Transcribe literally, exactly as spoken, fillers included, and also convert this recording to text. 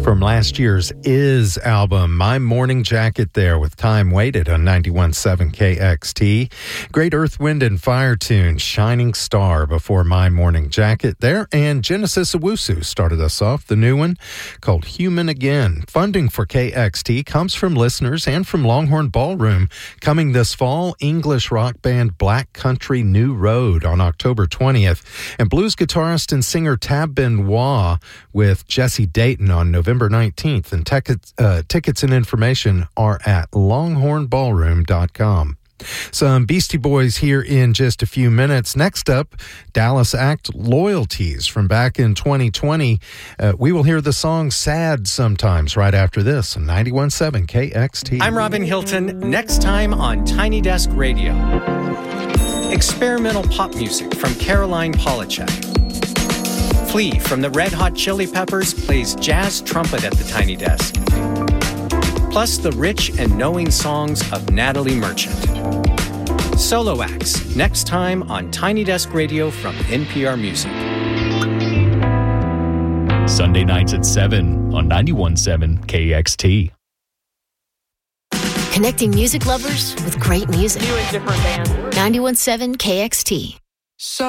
From last year's Is album, My Morning Jacket there with Time Waited on ninety-one point seven K X T. Great Earth, Wind and Fire tune, Shining Star before My Morning Jacket there. And Genesis Owusu started us off, the new one called Human Again. Funding for K X T comes from listeners and from Longhorn Ballroom. Coming this fall, English rock band Black Country New Road on October twentieth. And blues guitarist and singer Tab Benoit with Jesse Dayton on November nineteenth, and tickets, uh, tickets and information are at longhorn ballroom dot com. Some Beastie Boys here in just a few minutes. Next up, Dallas Act Loyalties from back in twenty twenty. Uh, we will hear the song Sad Sometimes right after this on ninety-one point seven K X T. I'm Robin Hilton. Next time on Tiny Desk Radio. Experimental pop music from Caroline Polachek. Flea from the Red Hot Chili Peppers plays jazz trumpet at the Tiny Desk. Plus the rich and knowing songs of Natalie Merchant. Solo acts, next time on Tiny Desk Radio from N P R Music. Sunday nights at seven on ninety-one point seven K X T. Connecting music lovers with great music. New and different bands. ninety-one point seven K X T. So